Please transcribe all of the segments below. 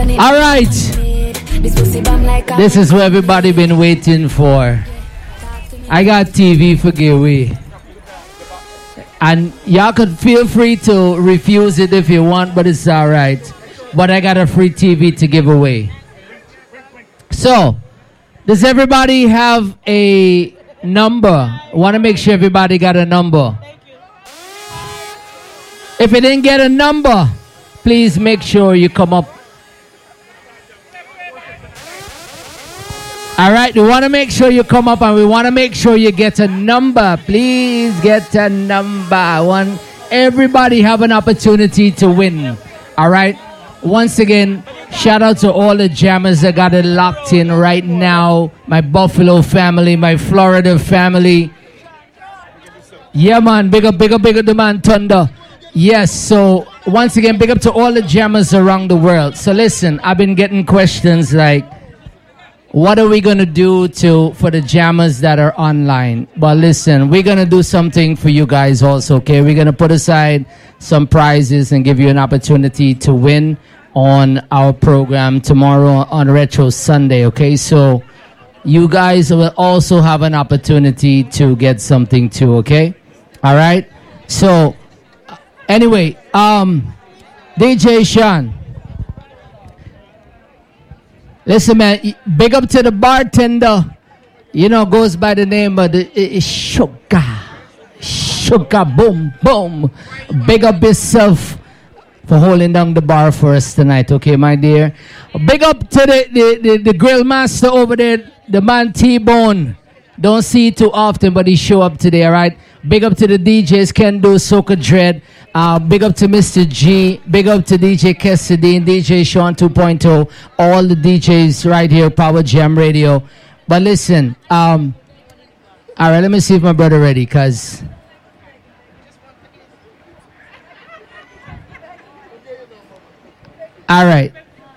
All right. This is what everybody been waiting for. I got TV for giveaway. And y'all could feel free to refuse it if you want, but it's all right. But I got a free TV to give away. So, does everybody have a number? I want to make sure everybody got a number. If you didn't get a number, please make sure you come up. All right, we want to make sure you come up and we want to make sure you get a number. Please get a number. I want everybody have an opportunity to win. All right. Once again, shout out to all the jammers that got it locked in right now. My Buffalo family, my Florida family. Yeah, man. Big up the man, Thunder. Yes, so once again, big up to all the jammers around the world. So listen, I've been getting questions like, what are we going to do for the jammers that are online? But listen, we're going to do something for you guys also, okay? We're going to put aside some prizes and give you an opportunity to win on our program tomorrow on Retro Sunday, okay? So you guys will also have an opportunity to get something too, okay? All right? So anyway, DJ Sean. Listen, man, big up to the bartender. You know, goes by the name of Sugar. Sugar, boom, boom. Big up yourself for holding down the bar for us tonight, okay, my dear? Big up to the grill master over there, the man T-Bone. Don't see it too often, but he show up today, all right? Big up to the DJs, Ken Do, Soca Dread. Big up to Mr. G. Big up to DJ Kessadine, DJ Sean 2.0. All the DJs right here, Power Jam Radio. But listen, all right, let me see if my brother ready, because... All right.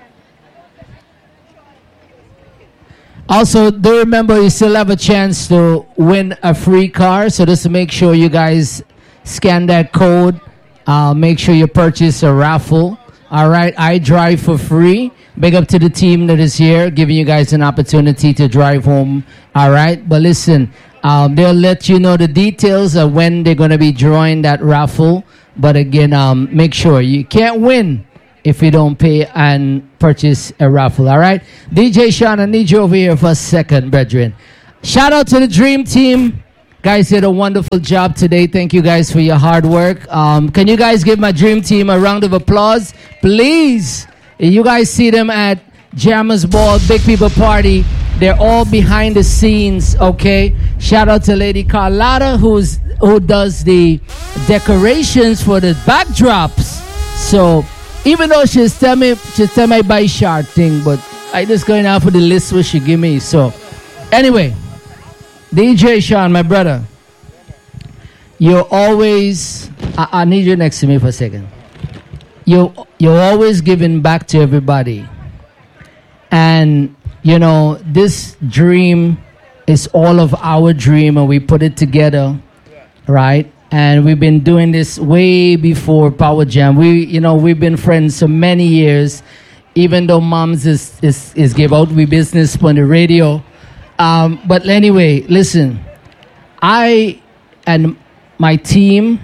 Also, do remember you still have a chance to win a free car. So just to make sure you guys scan that code. Make sure you purchase a raffle. All right. I drive for free. Big up to the team that is here, giving you guys an opportunity to drive home. All right. But listen, they'll let you know the details of when they're going to be drawing that raffle. But again, make sure you can't win if you don't pay and purchase a raffle, all right? DJ Sean, I need you over here for a second, brethren. Shout out to the Dream Team. Guys did a wonderful job today. Thank you guys for your hard work. Can you guys give my Dream Team a round of applause? Please. You guys see them at Jammers Ball, Big People Party. They're all behind the scenes, okay? Shout out to Lady Carlotta, who does the decorations for the backdrops. So... even though she's tell me buy short thing, but I just going out for the list what she give me. So anyway, DJ Sean, my brother, you're always I need you next to me for a second. You're always giving back to everybody. And you know, this dream is all of our dream and we put it together, right? And we've been doing this way before Power Jam. We've been friends for many years, even though Moms is give out we business on the radio. But anyway, listen, I and my team,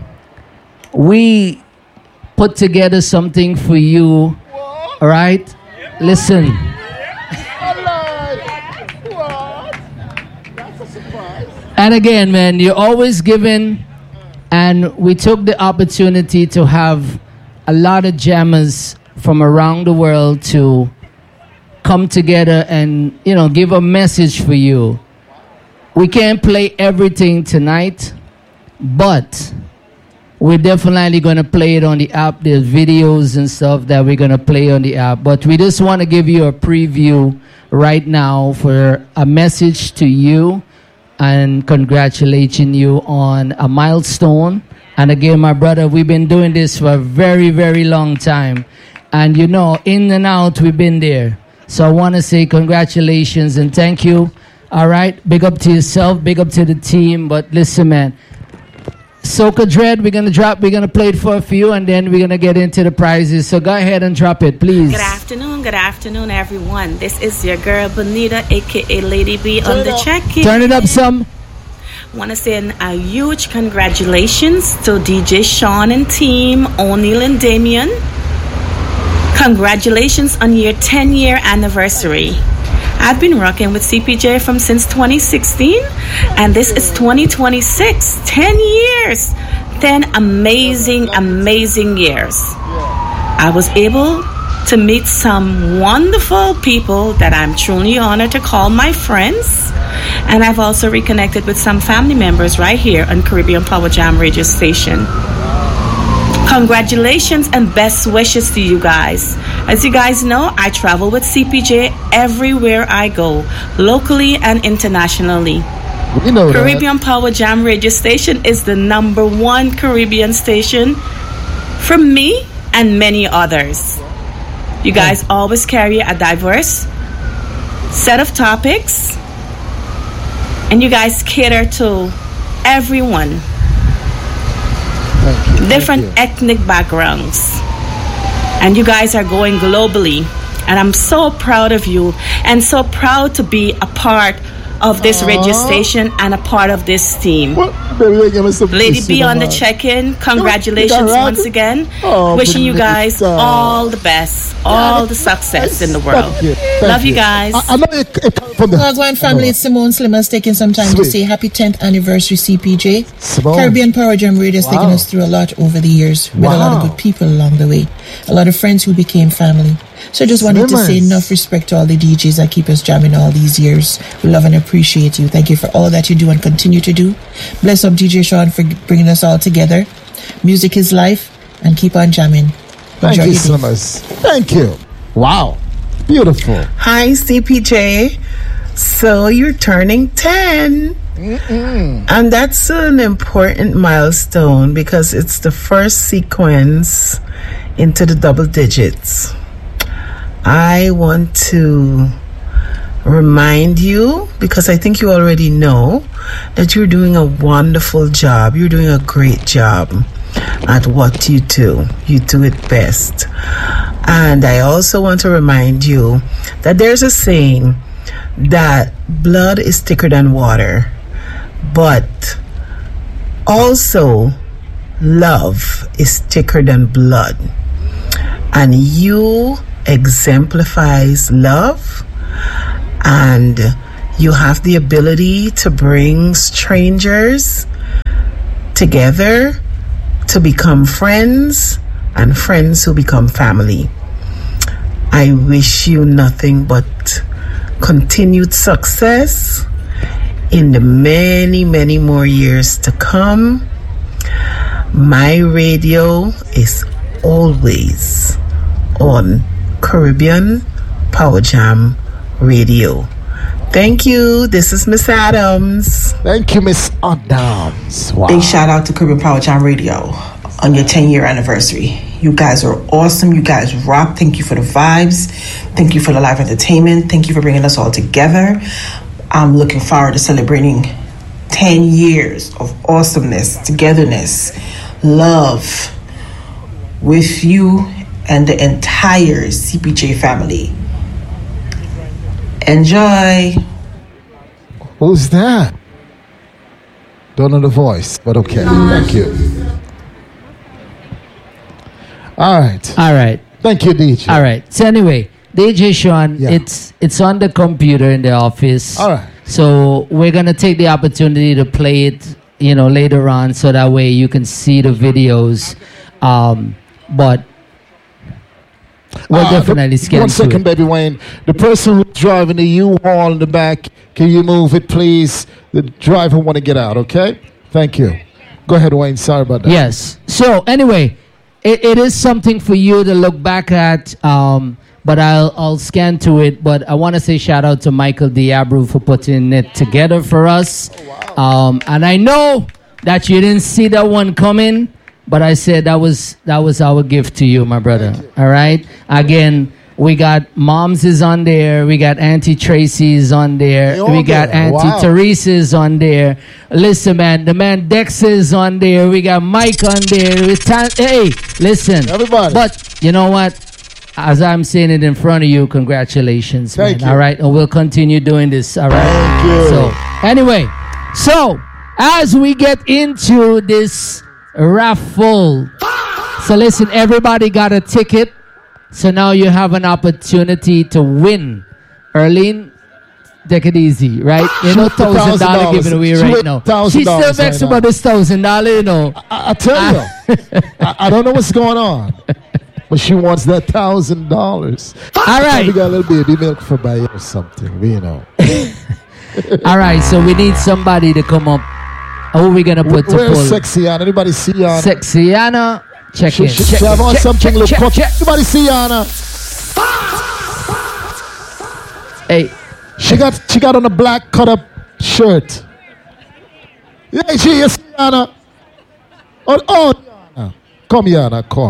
we put together something for you, all right? Listen. And again, man, you're always giving. And we took the opportunity to have a lot of jammers from around the world to come together and, give a message for you. We can't play everything tonight, but we're definitely going to play it on the app. There's videos and stuff that we're going to play on the app. But we just want to give you a preview right now for a message to you and congratulating you on a milestone. And again, my brother, we've been doing this for a very, very long time. And in and out, we've been there. So I want to say congratulations and thank you. All right? Big up to yourself, big up to the team. But listen, man, Soca Dread, we're gonna play it for a few, and then we're gonna get into the prizes. So go ahead and drop it, please. Good afternoon, everyone. This is your girl Bonita, aka Lady B, on the check-in. Turn it up some. Want to send a huge congratulations to DJ Sean and team, O'Neill and Damien. Congratulations on your 10-year anniversary. I've been rocking with CPJ since 2016, and this is 2026. 10 years. 10 amazing years. I was able to meet some wonderful people that I'm truly honored to call my friends. And I've also reconnected with some family members right here on Caribbean Power Jam radio station. Congratulations and best wishes to you guys. As you guys know, I travel with CPJ everywhere I go, locally and internationally. We know Caribbean Power Jam radio station is the #1 Caribbean station from me and many others. You guys always carry a diverse set of topics, and you guys cater to everyone. Different ethnic backgrounds, and you guys are going globally, and I'm so proud of you and so proud to be a part of this radio station and a part of this team. Lady B on the check-in, congratulations once again. Wishing you guys all the best, all the success in the world. Love you guys. I know it from the Wagwan family, it's Simone Slimmers taking some time to say happy 10th anniversary CPJ. Caribbean Power Jam Radio has taken us through a lot over the years with a lot of good people along the way. A lot of friends who became family. So I just wanted to say enough respect to all the DJs that keep us jamming all these years. We love and appreciate you. Thank you for all that you do and continue to do. Bless up DJ Sean for bringing us all together. Music is life, and keep on jamming. Thank you, Slimmers. Thank you. Wow. Beautiful. Hi, CPJ. So you're turning 10. And that's an important milestone because it's the first sequence into the double digits. I want to remind you, because I think you already know, that you're doing a wonderful job. You're doing a great job at what you do. You do it best. And I also want to remind you that there's a saying that blood is thicker than water, but also love is thicker than blood. And you exemplifies love, and you have the ability to bring strangers together to become friends, and friends who become family. I wish you nothing but continued success in the many more years to come. My radio is always on Caribbean Power Jam Radio. Thank you. This is Miss Adams. Thank you, Miss Adams. Wow. Big shout out to Caribbean Power Jam Radio on your 10-year anniversary. You guys are awesome. You guys rock. Thank you for the vibes. Thank you for the live entertainment. Thank you for bringing us all together. I'm looking forward to celebrating 10 years of awesomeness, togetherness, love with you and the entire CPJ family. Enjoy. Who's that? Don't know the voice, but okay. Thank you. All right. Thank you, DJ. All right. So anyway, DJ Sean, it's on the computer in the office. All right. So we're gonna take the opportunity to play it, later on, so that way you can see the videos. But we'll definitely scan. 1 second, baby Wayne. The person who's driving the U-Haul in the back, can you move it, please? The driver want to get out, okay? Thank you. Go ahead, Wayne. Sorry about that. Yes. So anyway, it is something for you to look back at. But I'll scan to it. But I want to say shout out to Michael Diabru for putting it together for us. Oh, wow. And I know that you didn't see that one coming, but I said that was our gift to you, my brother. All right. Again, We got Moms is on there. We got Auntie Tracy's on there. We got Auntie Teresa's on there. Listen, man, the man Dex is on there. We got Mike on there. Hey, listen, everybody. But you know what? As I'm saying it in front of you, congratulations, Thank man. you. All right, and we'll continue doing this. All right. Thank you. So anyway, as we get into this raffle, so listen, everybody got a ticket. So now you have an opportunity to win. Erlene, take it easy, right? You know, $1,000 giving away right now. She's still vexed about this $1,000, you know. I tell you, I don't know what's going on, but she wants that $1,000. All right. We got a little baby milk for buy or something, you know. All right, so we need somebody to come up. Who are we gonna put to Where's pull? Sexy Anna? Anybody see Anna? Sexy Anna. Check in. She have on something. Everybody see Anna? Hey, she got on a black cut up shirt. Yeah, she is Anna. Oh, Anna. Come, Anna, come.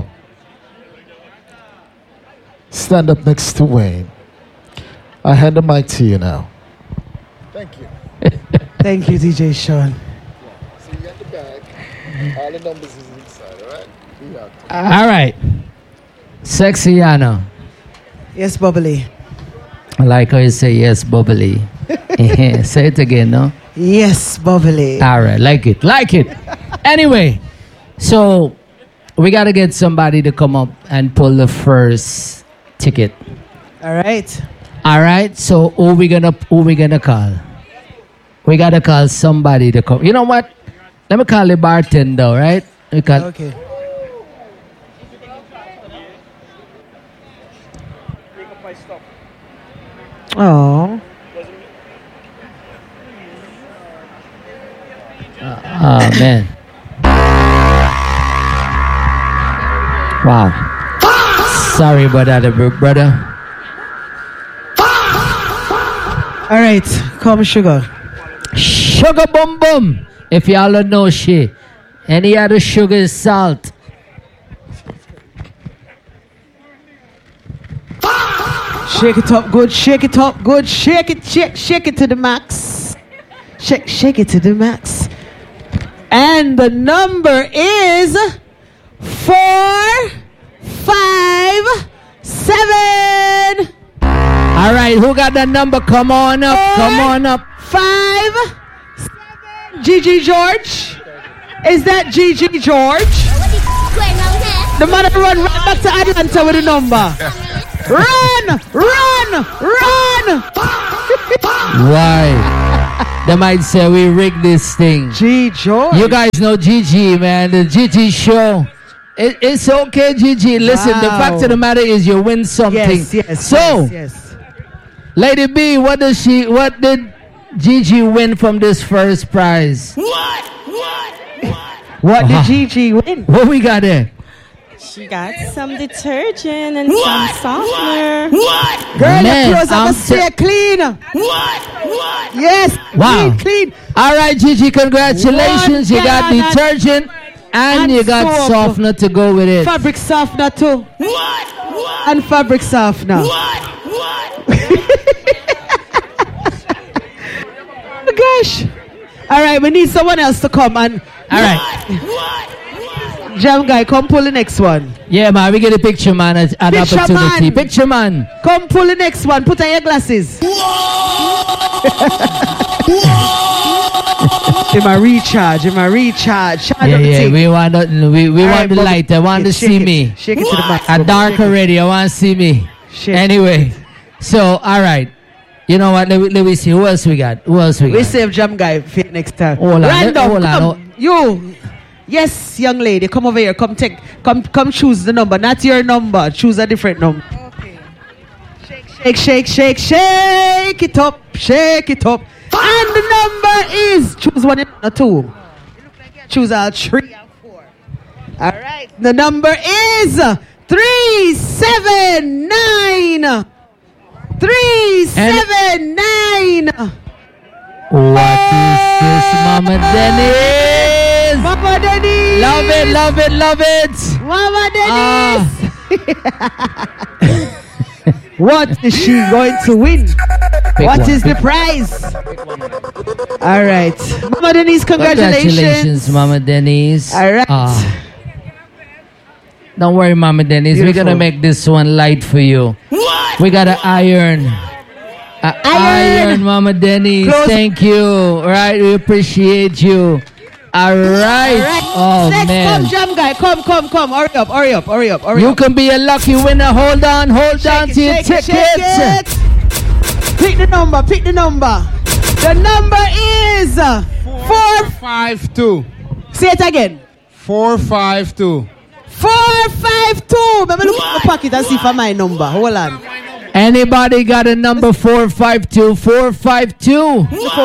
Stand up next to Wayne. I hand the mic to you now. Thank you. Thank you, DJ Sean. So you got the bag. All the numbers is inside, all right? all right. Sexy Anna. Yes, Bubbly. I like how you say yes, bubbly. Say it again, no? Yes, Bubbly. All right, like it. Anyway, so we got to get somebody to come up and pull the first ticket. All right. All right, so who we gonna call? We gotta call somebody to come. You know what? Let me call the bartender, right? Okay. Oh. Man. Wow. Sorry about that, brother. All right, come sugar. Sugar bum bum. If y'all don't know shit. Any other sugar is salt. Shake it up good, shake it up good, shake it to the max. Shake it to the max. And the number is 457. All right, who got that number? Come on up. 457. Gigi George. Is that Gigi George? The man run right back to Atlanta with the number. Run! Why? They might say we rigged this thing. Gigi George. You guys know Gigi, man. The Gigi show. It's okay, Gigi. Listen, the fact of the matter is you win something. Yes. Lady B, what did Gigi win from this first prize? What did Gigi win? What we got there? She got some detergent and some softener. Girl, your clothes have to stay clean. Yes. Wow. Clean. All right, Gigi, congratulations. You got detergent and you got soap. Softener to go with it. Fabric softener too. And fabric softener. Oh gosh. All right, we need someone else to come and. All right. Jam guy, come pull the next one. Yeah, man, we get a picture, man. An opportunity. Picture, man. Come pull the next one. Put on your glasses. In my recharge. Yeah. We want nothing. We want the light. I want to see me. Shake it to the max. I'm dark already. I want to see me. Anyway, so all right. You know what? Let me see. Who else we got? We save Jam guy for next time. Random. Come. You. Yes, young lady, come over here. Come choose the number. Not your number. Choose a different number. Okay. Shake it up. And the number is choose one and two. Choose all 3 and 4. All right. The number is 379. 379. What is this, Mama Dennis? Mama Dennis. Love it. Mama Dennis. What is she going to win? What is the prize? All right. Mama Denise, congratulations. Mama Denise. All right. Don't worry, Mama Denise. Beautiful. We're going to make this one light for you. What? We got to iron. Iron, Mama Denise. Close. Thank you. All right. We appreciate you. All right. Oh, Next, man. come, Jam Guy. Come. Hurry up. You can be a lucky winner. Hold on to your tickets. Pick the number. The number is 452. Say it again. 452. 452. Let me look at the pocket and see for my number. Hold on. Anybody got a number 452? 452.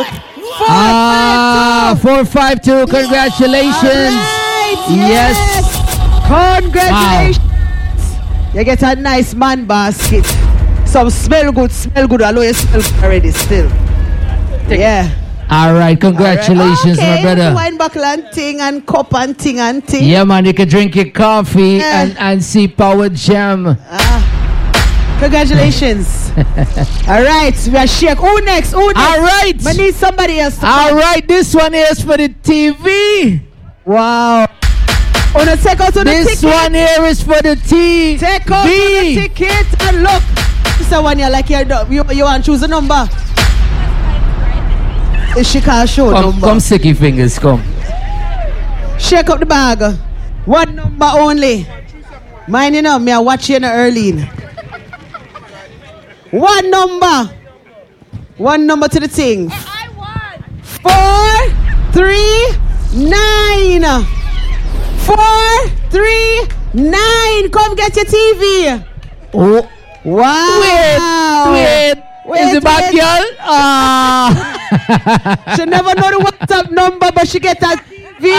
452. Congratulations. Right, Yes. Congratulations. Wow. You get a nice man basket. Some smell good. Although you smell good already still. Yeah. All right. Congratulations, okay. my brother. Wine buckle and thing and cup and thing. Yeah, man. You can drink your coffee and see Power Jam. Congratulations. All right. We are shake. Who next? All right. I need somebody else to All come. right. This one is for the TV. Wow. Wanna take out to the ticket? This one here is for the TV. Take out to the ticket and look. This is one you like you want to choose a number. She can't show number. Come sticky fingers, come. Shake up the bag. One number only. Mine, you know, me I watch you in the early. One number to the thing. 4, 3, 9. 4, 3, 9. Come get your TV. Oh. Wow. Wait. Is it back, girl? She never know the WhatsApp number, but she get that TV.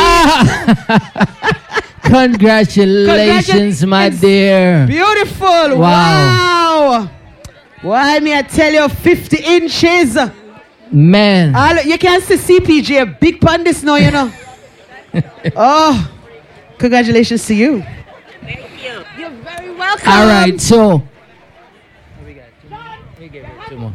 Congratulations, my dear. Beautiful. Wow. Why me I tell you 50 inches. Man. You can see CPJ big pan this now, you know. Oh, congratulations to you. Thank you. You're very welcome. All right, so. We give it 2 more.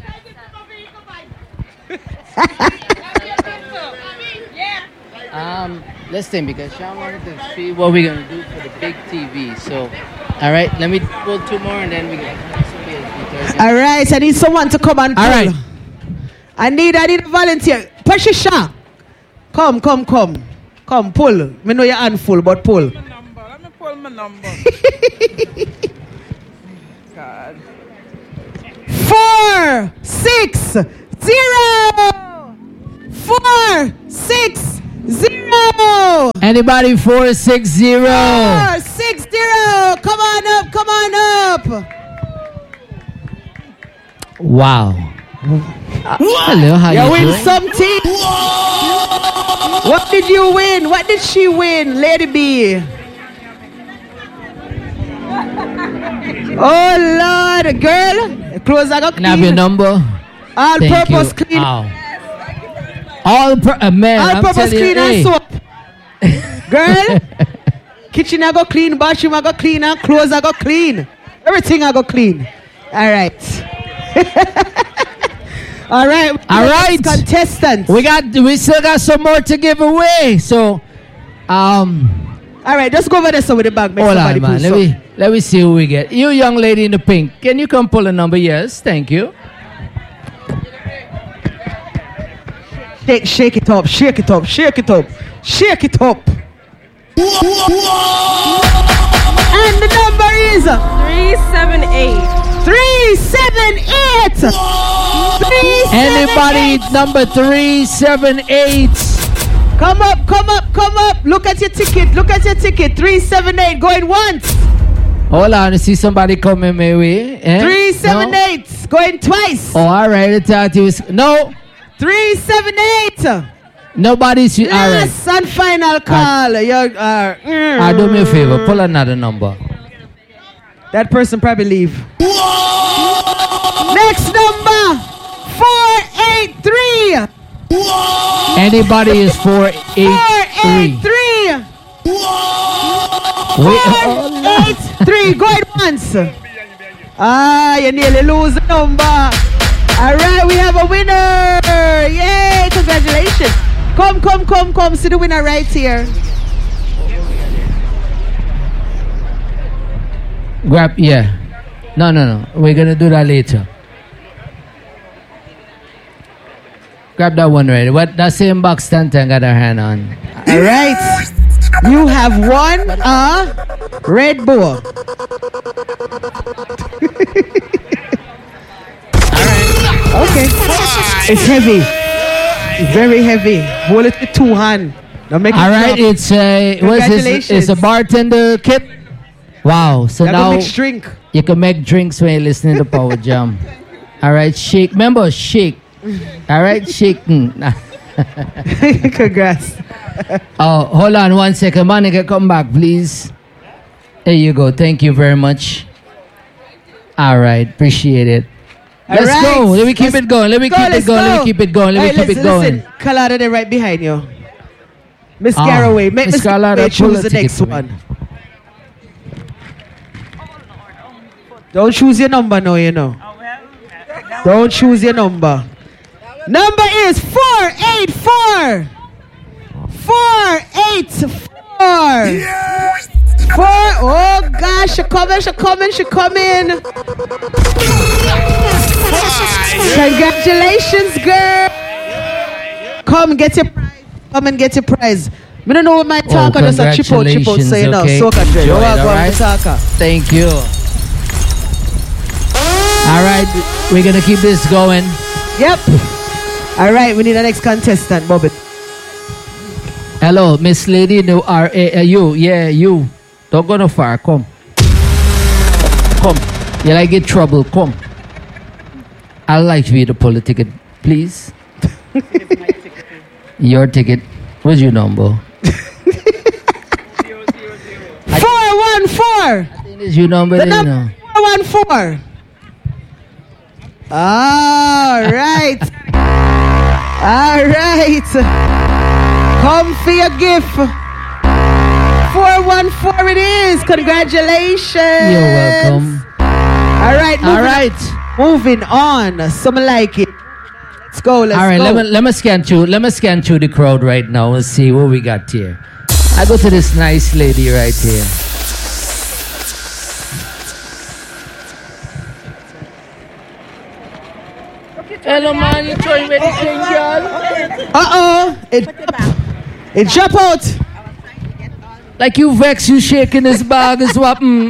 Let's think, because Sean wanted to see what we're going to do for the big TV. So, all right, let me pull 2 more and then we get. All right, I need someone to come and pull. All right. I need a volunteer. Pashisha. Come. Come, pull. Me know your hand full, but pull. Let me pull my number. God. 4, 6, 0. 4, 6, 0. Anybody 460? 460. Come on up. Wow. Hello, how you win doing? something. What did you win? What did she win, Lady B? Oh Lord, girl. Clothes I got clean. Can I have your number? All Thank purpose you. clean. Ow. Man, All I'm purpose telling you, clean and soap. Girl, kitchen I got clean, bathroom I got clean, and clothes I got clean. Everything I got clean. All right. All right. Contestants. We still got some more to give away. So, all right, just go over there with the bag. Hold on, man. Let me see who we get. You, young lady in the pink, can you come pull a number? Yes, thank you. Shake it up. And the number is 378. 378. Anybody number 378? Come up. Look at your ticket. 378 going once. Hold on, I see somebody coming my way. 378 going twice. Oh, all right. I thought it was no. 378. Nobody's. Yes, all right. and final call. Do me a favor. Pull another number. That person probably leave. Next number 483. Anybody is 483. 483. Going once. You nearly lose the number. All right, we have a winner. Yay, congratulations. Come. See the winner right here. Grab, yeah. No. We're going to do that later. Grab that one right. What that same box Stanton got her hand on. All right. You have won a Red Bull. All right. Okay. It's heavy. It's very heavy. Hold it with two hands. All right. It's it's a bartender kit. Wow. So now make drink. You can make drinks when you're listening to Power Jam. All right. Shake. Remember, shake. All right. Shaking. Congrats. Oh, hold on 1 second. Monica, come back, please. There you go. Thank you very much. All right. Appreciate it. Let's go. Let me keep it going. Let me keep it going. Listen. Carlotta, they're right behind you. Miss Garraway. Make Miss Carlotta choose the next one. Don't choose your number now, you know. Don't choose your number. Number is 484. 484. Yes. 4. Oh gosh, she coming. Congratulations, girl. Come and get your prize. I don't know what my talker does a chip out, so you know. Okay. Thank you. All right, we're gonna keep this going. Yep. All right, we need the next contestant, Bobby. Hello, Miss Lady. No, you. Yeah, you. Don't go no far. Come. You like get trouble. Come. I'd like to be the pull the ticket, please. Your ticket. What's your number? 414. I think it's your number. The number 414. All right. Come for your gift. 414 it is. Congratulations. You're welcome. All right. Moving on. Some like it. Let's go. All right. Let me scan through the crowd right now and see what we got here. I go to this nice lady right here. Hello, man. You throwing anything, girl? It drop out. Like you vex, you shaking this bag is what? And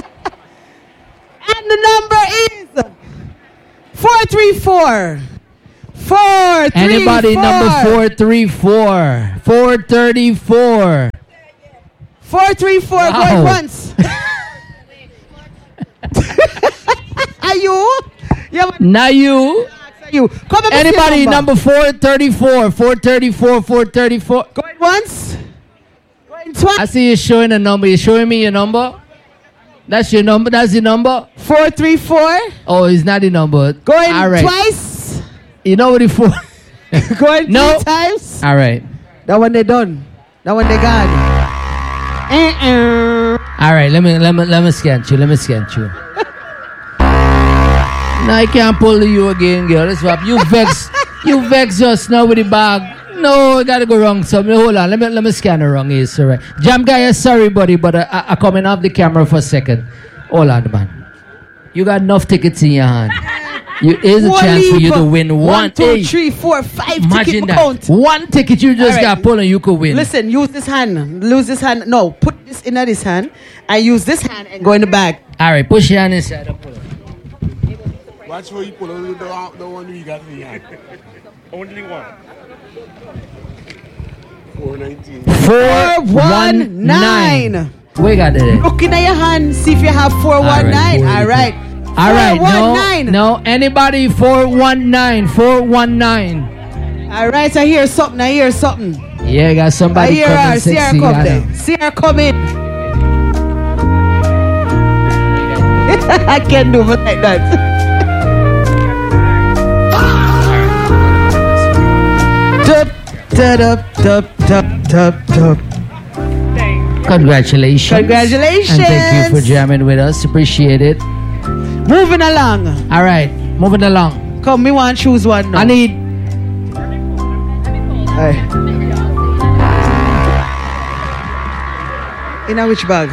the number is 434. 434. Anybody number 434? 434. 434. Wow. Going once. Are you? Yeah, now you. Come on, anybody number 434. 434. 434. Going once. Going twice. I see you showing a number. You showing me your number? That's your number. That's the number. 434. Oh, it's not the number. Going twice. You know what the four? Going three times. All right. That one they done. That one they got. All right. Let me scan you. No, I can't pull you again, girl. Let's swap. You vex just now with the bag. No, I gotta go wrong. So hold on. Let me scan it wrong. It's all right. Jam guy, sorry, buddy, but I coming off the camera for a second. Hold on, man. You got enough tickets in your hand. Here's a chance for you to win 1, 2, 3, 4, 5 Imagine ticket that. One ticket you just got pulled and you could win. Listen, use this hand. Lose this hand. No, put this in this hand and use this hand and go in the bag. All right, push your hand inside and pull it. Watch where you pull it. The one you got in your hand. Only one. 419. 419. We got it. Looking at your hand, see if you have 419. All right. All right. No. Anybody 419. 419. All right. I hear something. Yeah, I got somebody coming. See her come there. See her come in. I can't do it like that. Congratulations. And thank you for jamming with us. Appreciate it. Moving along. All right, moving along. Come, me want to choose one now. I need. Hey. In a which bag?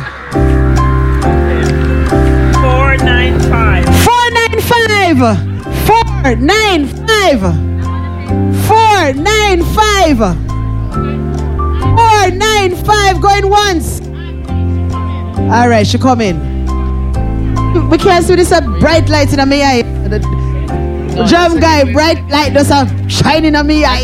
495. 495. 495. 495. 495. Going once. All right, she come in. We can't see this bright light in my eye. Jam guy, bright light does a shining on me eye.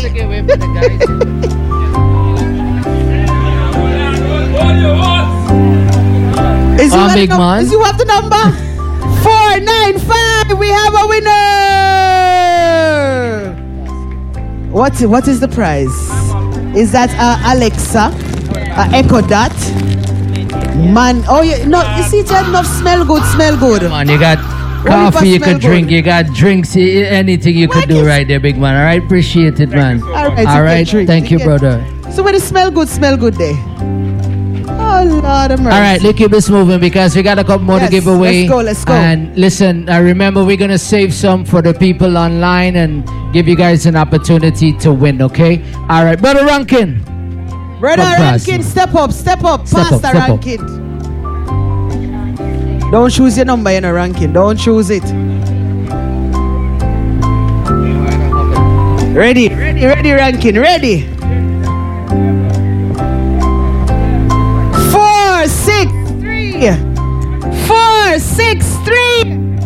Is big man. Is you have the number? 495. We have a winner. What is the prize? Is that Alexa, Echo Dot? Man, oh yeah, no, you see, it's enough smell good. Man, you got coffee you could drink, you got drinks, anything you could do right there, big man. All right, appreciate it, man. All right, thank you, brother. So when it smell good day. Oh Lord of mercy. All right, let's keep this moving because we got a couple more to give away. Let's go. And listen, remember we're gonna save some for the people online and give you guys an opportunity to win. Okay. All right, brother Rankin. Brother Rankin, step up, Pastor Rankin. Don't choose your number in a ranking. Don't choose it. Ready, ranking, ready. 4, 6, 3. 4, 6, 3.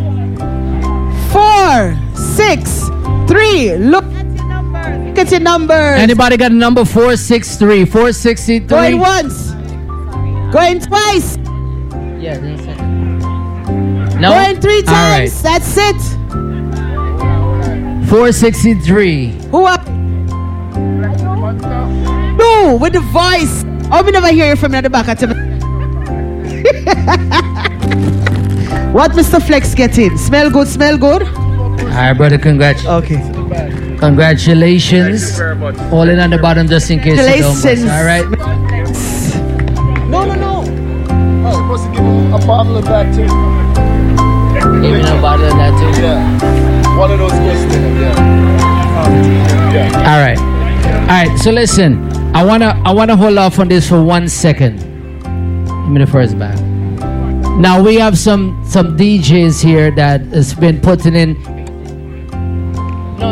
4, 6, 3. Look at your numbers. Anybody got a number 463? 463. Going once. Going twice. Yeah, that's it. No? Going 3 times. Right. That's it. 463. Who up? No, with the voice. Oh, we never hear you from the back. What Mr. Flex getting? Smell good? All right, brother, congratulations. Okay. Congratulations. Thank you very much. All in on the bottom just in case you don't bust. All right. No. Oh, supposed to give him a bottle of that too. Give me a bottle of that too. Yeah. One of those goes to him, yeah. All right. So listen, I wanna hold off on this for 1 second. Give me the first bag. Now we have some DJs here that has been putting in. No.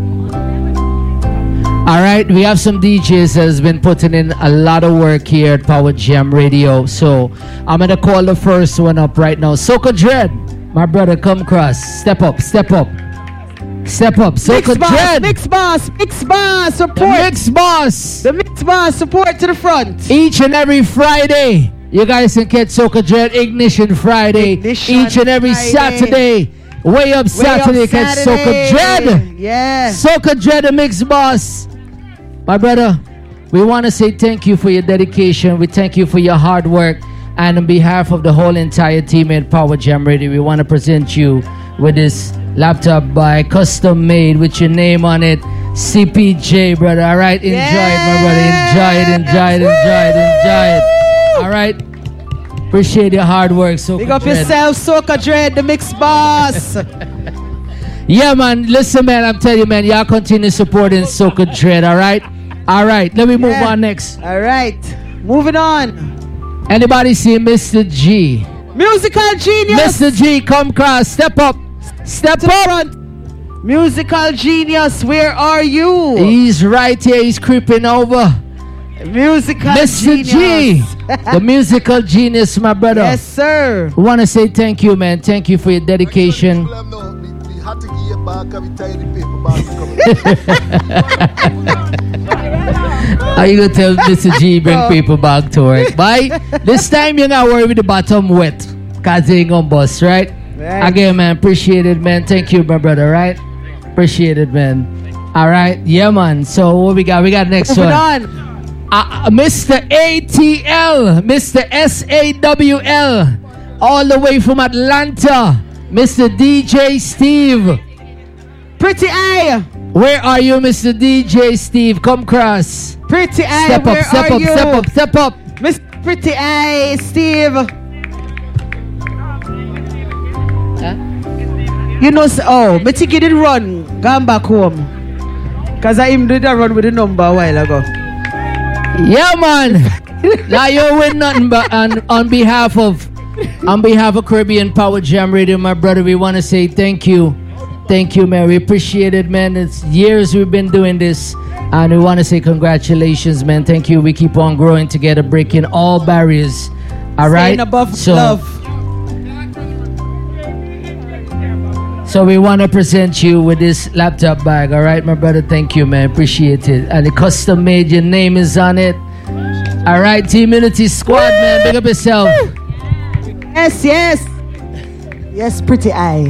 All right, we have some DJs that has been putting in a lot of work here at Power Jam Radio. So I'm gonna call the first one up right now. Soca Dread, my brother, come cross. Step up. Soca Dread. Mix boss, support. The Mix boss, support to the front. Each and every Friday, you guys can catch Soca Dread Ignition Friday. Each and every Saturday. Way up Saturday, catch Soca Dread. Yeah. Soca Dread, the Mix boss. My brother, we want to say thank you for your dedication. We thank you for your hard work. And on behalf of the whole entire team at Power Jam Radio, we want to present you with this laptop by Custom Made with your name on it. CPJ, brother. All right, enjoy it, my brother. Enjoy it. All right. Appreciate your hard work, Soca Big up Dread. yourself, Soca Dread, the Mix boss. Yeah, man. Listen, man. I'm telling you, man. Y'all continue supporting Soca Dread. All right. Let me move on next. All right. Moving on. Anybody see Mr. G? Musical genius. Mr. G, come cross. Step up. Front. Musical genius, where are you? He's right here. He's creeping over. Musical Mr. genius. G, the musical genius, my brother. Yes, sir. We want to say thank you, man. Thank you for your dedication. How you gonna tell Mr. G bring paper bag to work? Bye. This time you're not worried with the bottom wet, cause they ain't gonna bust, right? Again, man, appreciate it, man. Thank you, my brother, right? Appreciate it, man. All right, yeah, man. So what we got? We got next one. Mr. ATL, Mr. SAWL, all the way from Atlanta, Mr. DJ Steve. Pretty Eye. Where are you, Mr. DJ Steve? Come cross. Pretty Eye, step up, step up. Mr. Pretty Eye, Steve. Huh? You know, my ticket did run. Gone back home. Because I even did a run with the number a while ago. Yeah, man. Now you win nothing but on behalf of Caribbean Power Jam Radio, my brother, we want to say thank you. Thank you, man. We appreciate it, man. It's years we've been doing this. And we want to say congratulations, man. Thank you. We keep on growing together, breaking all barriers. All right? Staying above love. So we want to present you with this laptop bag. All right, my brother? Thank you, man. Appreciate it. And the custom made, your name is on it. All right, Team Unity Squad, man. Big up yourself. Yes, yes. Yes, pretty eye.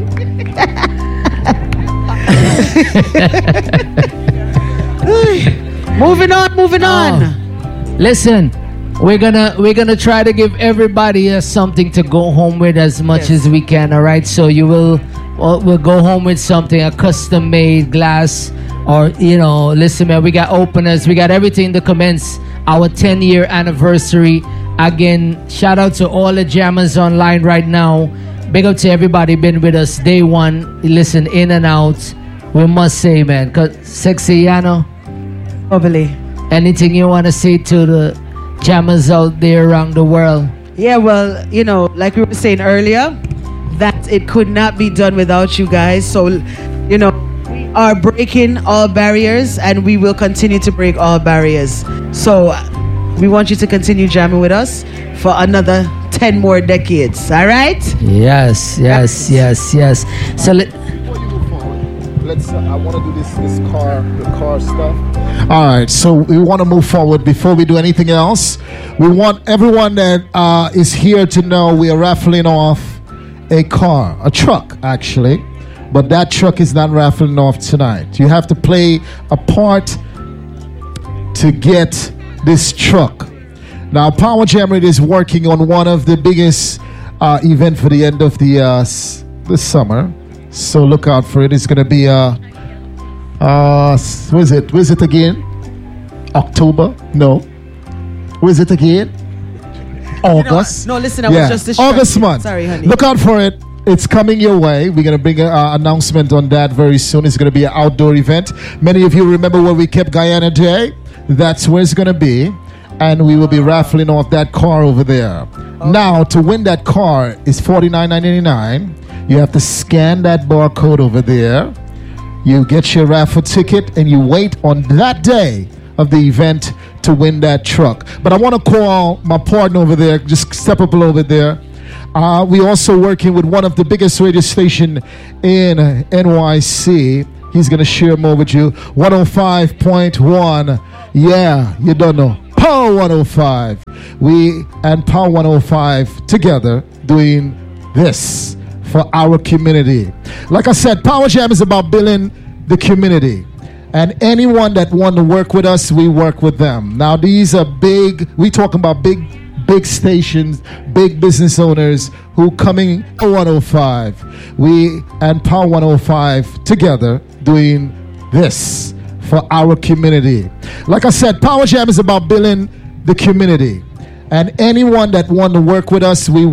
Moving on. Listen, we're gonna try to give everybody something to go home with as much as we can. All right, so we'll go home with something, a custom made glass, or listen, man, we got openers, we got everything to commence our 10-year anniversary. Again, shout out to all the jammers online right now. Big up to everybody been with us day one. Listen, in and out. We must say, man, cause sexy, Yano. Probably. Anything you want to say to the jammers out there around the world? Yeah, well, like we were saying earlier, that it could not be done without you guys. So, we are breaking all barriers, and we will continue to break all barriers. So, we want you to continue jamming with us for another 10 more decades. All right? Yes. So I want to do the car stuff. All right, so we want to move forward. Before we do anything else, we want everyone that is here to know we are raffling off a truck actually, but that truck is not raffling off tonight. You have to play a part to get this truck. Now, Power Jam Radio is working on one of the biggest event for the end of the summer. So look out for it. It's going to be, where's it again? October? No. Where's it again? August? No, listen, I was just distracted. August month. Sorry, honey. Look out for it. It's coming your way. We're going to bring an announcement on that very soon. It's going to be an outdoor event. Many of you remember where we kept Guyana Day? That's where it's going to be. And we will be raffling off that car over there. Okay. Now, to win that car is $49.99. You have to scan that barcode over there. You get your raffle ticket and you wait on that day of the event to win that truck. But I want to call my partner over there. Just step up over there. We also working with one of the biggest radio station in NYC. He's going to share more with you. 105.1. Yeah, you don't know. Power 105. We and Power 105 together doing this for our community. Like I said, Power Jam is about building the community. And anyone that want to work with us, we work with them. Now, these are big, we talking about big stations, big business owners who coming to 105. We and Power 105 together doing this for our community. Like I said, Power Jam is about building the community. And anyone that want to work with us, we